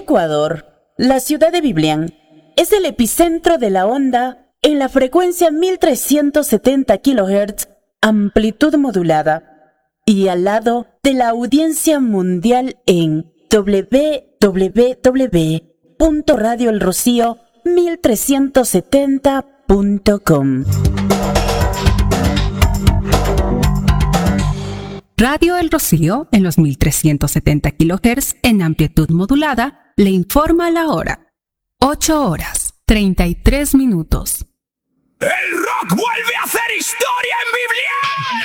Ecuador, la ciudad de Biblián es el epicentro de la onda en la frecuencia 1370 kHz, amplitud modulada, y al lado de la audiencia mundial en www.radioelrocío1370.com. Radio El Rocío, en los 1370 kHz en amplitud modulada, le informa la hora. 8:33. El rock vuelve a hacer historia en Biblián.